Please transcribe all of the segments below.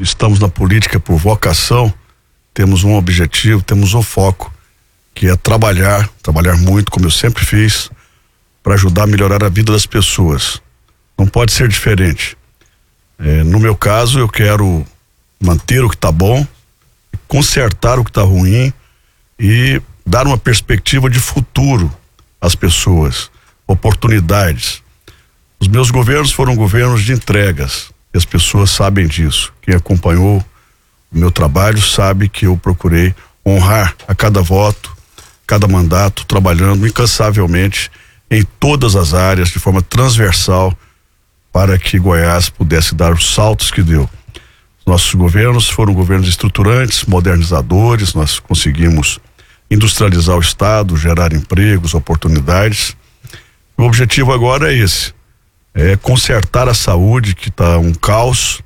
estamos na política por vocação, temos um objetivo, temos um foco, que é trabalhar muito, como eu sempre fiz, para ajudar a melhorar a vida das pessoas. Não pode ser diferente. No meu caso, eu quero manter o que está bom, consertar o que está ruim e dar uma perspectiva de futuro às pessoas, oportunidades. Os meus governos foram governos de entregas, e as pessoas sabem disso. Quem acompanhou o meu trabalho sabe que eu procurei honrar a cada voto, cada mandato, trabalhando incansavelmente em todas as áreas, de forma transversal, para que Goiás pudesse dar os saltos que deu. Nossos governos foram governos estruturantes, modernizadores, nós conseguimos industrializar o estado, gerar empregos, oportunidades. O objetivo agora é esse, é consertar a saúde, que está um caos.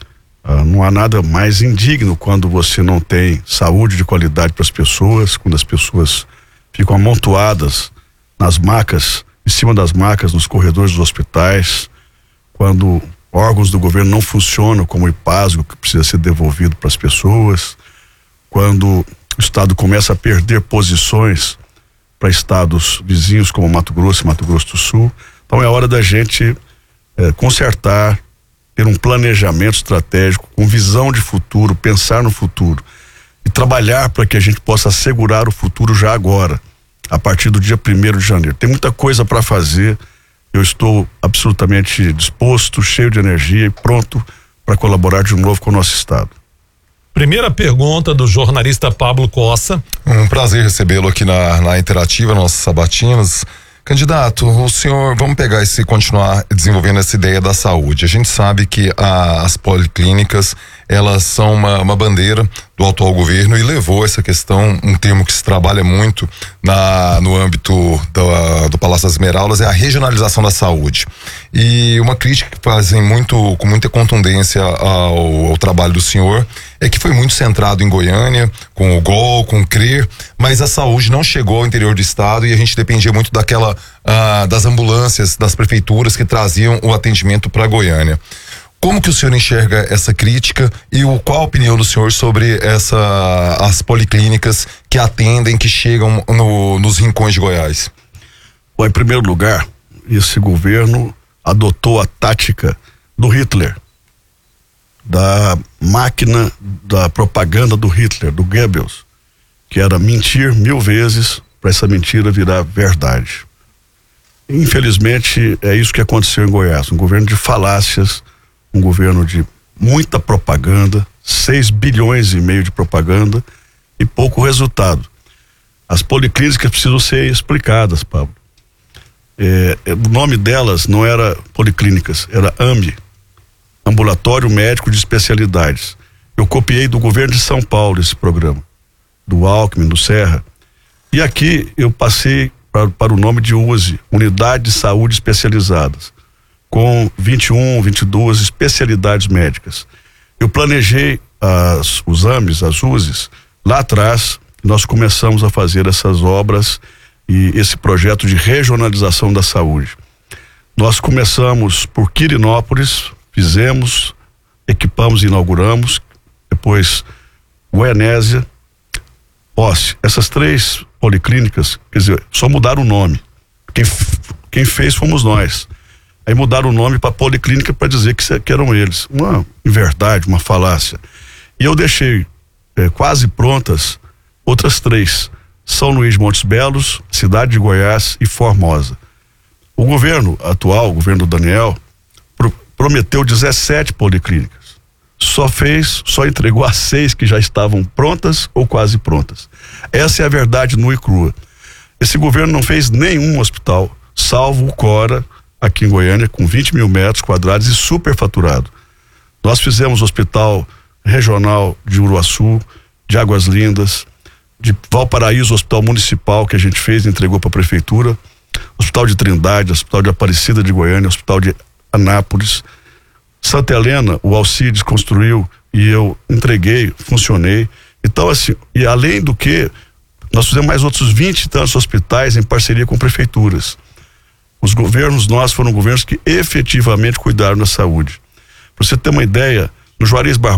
Não há nada mais indigno quando você não tem saúde de qualidade para as pessoas, quando as pessoas ficam amontoadas nas macas, em cima das macas, nos corredores dos hospitais, quando órgãos do governo não funcionam, como o IPASGO, que precisa ser devolvido para as pessoas, quando o estado começa a perder posições para estados vizinhos como Mato Grosso e Mato Grosso do Sul. Então é hora da gente consertar, ter um planejamento estratégico, com visão de futuro, pensar no futuro e trabalhar para que a gente possa assegurar o futuro já agora, a partir do dia 1º de janeiro. Tem muita coisa para fazer. Eu estou absolutamente disposto, cheio de energia e pronto para colaborar de novo com o nosso estado. Primeira pergunta do jornalista Pablo Cossa. Um prazer recebê-lo aqui na Interativa, nossos sabatinos. Candidato, o senhor, vamos pegar e continuar desenvolvendo essa ideia da saúde. A gente sabe que as policlínicas, elas são uma bandeira do atual governo e levou essa questão, um termo que se trabalha muito no âmbito do Palácio das Esmeraldas, é a regionalização da saúde. E uma crítica que fazem com muita contundência ao trabalho do senhor é que foi muito centrado em Goiânia, com o GOL, com o CRER, mas a saúde não chegou ao interior do estado e a gente dependia muito das ambulâncias, das prefeituras que traziam o atendimento para Goiânia. Como que o senhor enxerga essa crítica e qual a opinião do senhor sobre as policlínicas que atendem, que chegam nos rincões de Goiás? Bom, em primeiro lugar, esse governo adotou a tática do Hitler, da máquina da propaganda do Hitler, do Goebbels, que era mentir 1000 vezes para essa mentira virar verdade. Infelizmente, é isso que aconteceu em Goiás, um governo de falácias, um governo de muita propaganda, 6 bilhões e meio de propaganda e pouco resultado. As policlínicas precisam ser explicadas, Pablo. O nome delas não era policlínicas, era AME, Ambulatório Médico de Especialidades. Eu copiei do governo de São Paulo esse programa, do Alckmin, do Serra. E aqui eu passei para o nome de USE, Unidade de Saúde Especializadas, com 21, 22 especialidades médicas. Eu planejei os AMEs, as USEs, lá atrás, nós começamos a fazer essas obras e esse projeto de regionalização da saúde. Nós começamos por Quirinópolis, fizemos, equipamos e inauguramos, depois Goianésia, Posse. Essas 3 policlínicas, quer dizer, só mudaram o nome. Quem fez fomos nós. Aí mudaram o nome para policlínica para dizer que eram eles. Uma inverdade, uma falácia. E eu deixei quase prontas outras 3. São Luís de Montes Belos, Cidade de Goiás e Formosa. O governo atual, o governo do Daniel, prometeu 17 policlínicas. Só entregou as 6 que já estavam prontas ou quase prontas. Essa é a verdade nua e crua. Esse governo não fez nenhum hospital, salvo o Cora, aqui em Goiânia, com 20 mil metros quadrados e superfaturado. Nós fizemos o hospital regional de Uruaçu, de Águas Lindas, de Valparaíso, o hospital municipal que a gente fez e entregou para a prefeitura, hospital de Trindade, hospital de Aparecida de Goiânia, hospital de Anápolis, Santa Helena, o Alcides construiu e eu entreguei, funcionei. Então, assim, e além do que, nós fizemos mais outros 20 e tantos hospitais em parceria com prefeituras. Os governos nossos foram governos que efetivamente cuidaram da saúde. Para você ter uma ideia, no Juarez Barbosa